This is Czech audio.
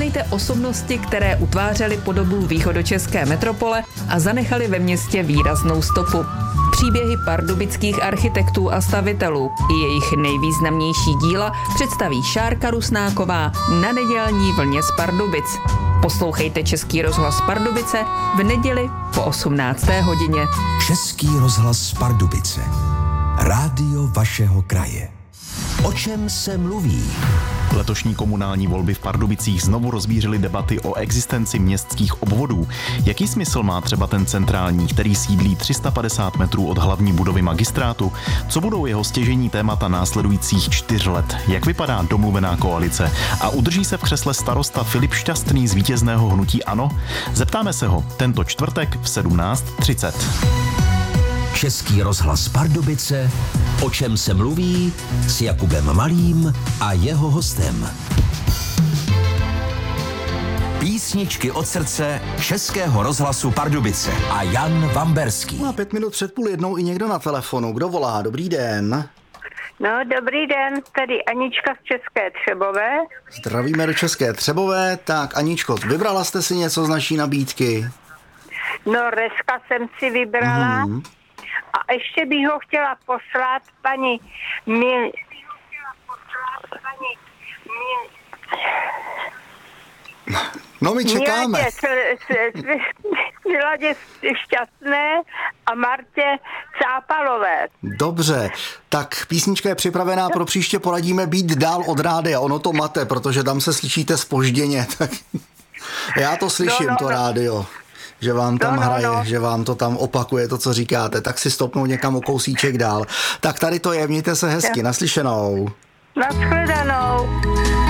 Poznejte osobnosti, které utvářely podobu východočeské metropole a zanechali ve městě výraznou stopu. Příběhy pardubických architektů a stavitelů i jejich nejvýznamnější díla představí Šárka Rusnáková na nedělní vlně z Pardubic. Poslouchejte Český rozhlas Pardubice v neděli po 18. hodině. Český rozhlas Pardubice. Rádio vašeho kraje. O čem se mluví? Letošní komunální volby v Pardubicích znovu rozvířily debaty o existenci městských obvodů. Jaký smysl má třeba ten centrální, který sídlí 350 metrů od hlavní budovy magistrátu? Co budou jeho stěžejní témata následujících 4 let? Jak vypadá domluvená koalice? A udrží se v křesle starosta Filip Šťastný z vítězného hnutí ANO? Zeptáme se ho tento čtvrtek v 17:30. Český rozhlas Pardubice. O čem se mluví s Jakubem Malým a jeho hostem. Písničky od srdce Českého rozhlasu Pardubice a Jan Vamberský. No a 5 minut před 12:30 i někdo na telefonu. Kdo volá? Dobrý den. No, dobrý den, tady Anička z České Třebové. Zdravíme do České Třebové. Tak, Aničko, vybrala jste si něco z naší nabídky? No, dneska jsem si vybrala. A ještě bych ho chtěla poslat paní No, my čekáme. Miladě Šťastné a Martě Cápalové. Dobře, tak písnička je připravená, pro příště poradíme být dál od rádia. Ono to mate, protože tam se slyšíte zpožděně. Tak já to slyším, to rádio. Že vám tam hraje, že vám to tam opakuje to, co říkáte, tak si stopnou někam o kousíček dál. Tak tady to je, mějte se hezky, naslyšenou. Nashledanou.